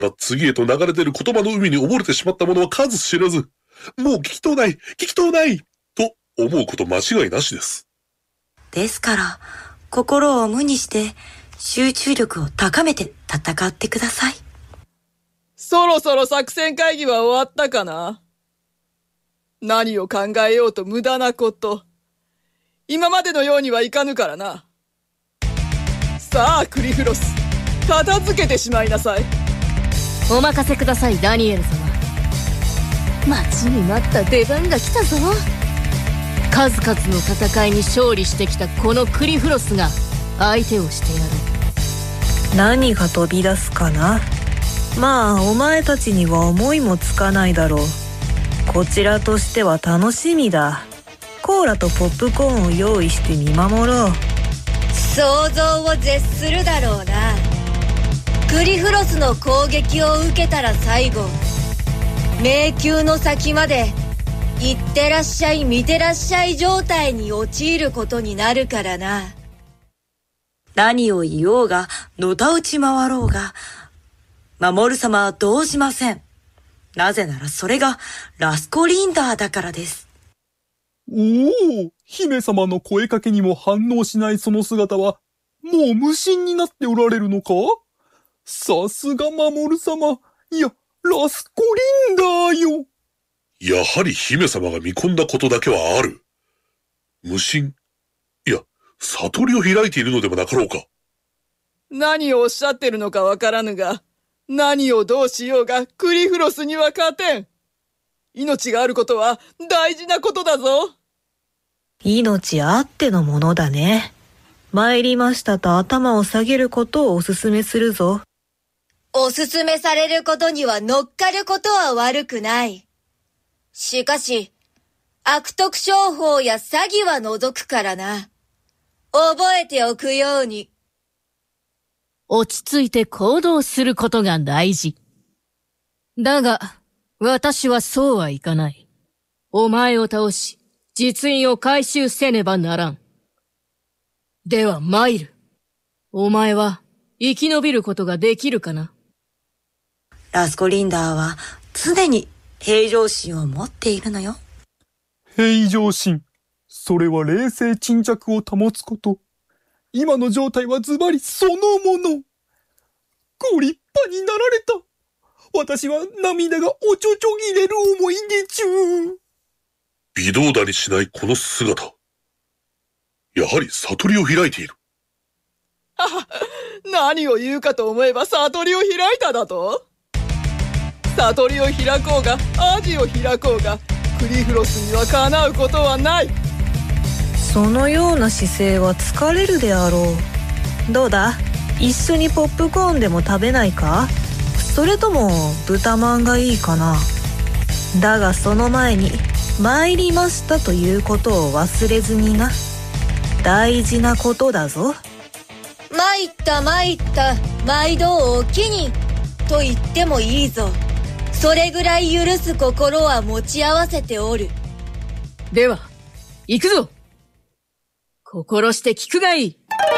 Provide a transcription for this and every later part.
次へと流れ出る言葉の海に溺れてしまった者は数知らず、もう聞きとうない、聞きとうない、と思うこと間違いなしです。 ですから、心を無にして集中力を高めて戦ってください。 そろそろ作戦会議は終わったかな？何を考えようと無駄なこと。今までのようにはいかぬからな。さあ、クリフロス、片付けてしまいなさい。 お任せください、ダニエル様。待ちに待った出番が来たぞ。数々の戦いに勝利してきたこのクリフロスが相手をしてやる。 何が飛び出すかな。まあお前たちには思いもつかないだろう。こちらとしては楽しみだ。コーラとポップコーンを用意して見守ろう。 想像を絶するだろうな。クリフロスの攻撃を受けたら最後、迷宮の先まで行ってらっしゃい見てらっしゃい状態に陥ることになるからな。 何を言おうが、のたうち回ろうが、守様は動じません。なぜならそれがラスコリンダーだからです。 おお、姫様の声かけにも反応しないその姿は、もう無心になっておられるのか？さすが守様。いや、ラスコリンダーよ。 やはり姫様が見込んだことだけはある。無心、いや、悟りを開いているのでもなかろうか。 何をおっしゃってるのかわからぬが、何をどうしようがクリフロスには勝てん。命があることは大事なことだぞ。 命あってのものだね。参りましたと頭を下げることをお勧めするぞ。 おすすめされることには乗っかることは悪くない。しかし、悪徳商法や詐欺は除くからな。覚えておくように。 落ち着いて行動することが大事。だが、私はそうはいかない。お前を倒し、実印を回収せねばならん。では、マイル。お前は生き延びることができるかな？ ラスコリンダーは常に平常心を持っているのよ。 平常心。それは冷静沈着を保つこと。今の状態はズバリそのもの。ご立派になられた。私は涙がおちょちょぎれる思い出中。 微動だにしないこの姿。やはり悟りを開いている。 はは、何を言うかと思えば悟りを開いただと？悟りを開こうが、アジを開こうが、クリフロスにはかなうことはない。 そのような姿勢は疲れるであろう。どうだ？一緒にポップコーンでも食べないか？それとも豚まんがいいかな？だがその前に参りましたということを忘れずにな。大事なことだぞ。 参った参った、毎度お気にと言ってもいいぞ。それぐらい許す心は持ち合わせておる。 では、行くぞ。心して聞くがいい。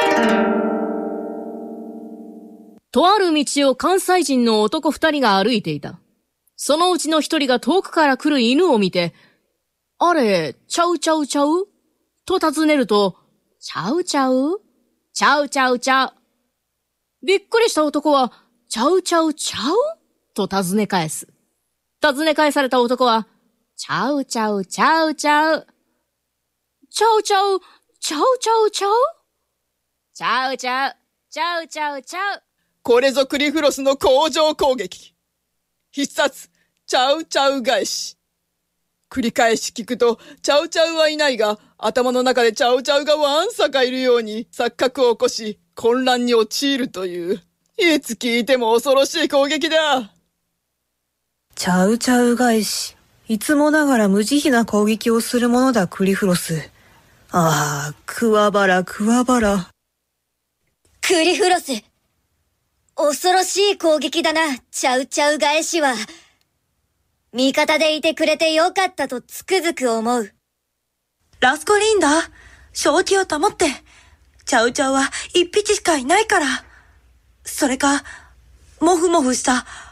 とある道を関西人の男2人が歩いていた。そのうちの1人が遠くから来る犬を見て、あれ、ちゃうちゃうちゃうと尋ねると、ちゃうちゃうちゃうちゃうちゃう。びっくりした男は、ちゃうちゃうちゃうと尋ね返す。尋ね返された男は、ちゃうちゃうちゃうちゃう。ちゃうちゃう、ちゃうちゃうちゃうちゃうちゃう、ちゃうちゃうちゃう。 これぞクリフロスの工場攻撃。必殺、ちゃうちゃう返し。繰り返し聞くと、ちゃうちゃうはいないが、頭の中でちゃうちゃうがわんさかいるように錯覚を起こし、混乱に陥るという、いつ聞いても恐ろしい攻撃だ。 ちゃうちゃう返し。いつもながら無慈悲な攻撃をするものだ、クリフロス。ああ、くわばらくわばら。 クリフロス。恐ろしい攻撃だな、ちゃうちゃう返しは。味方でいてくれてよかったとつくづく思う。 ラスコリンダー、正気を保って。チャウチャウは一匹しかいないから。それか、もふもふした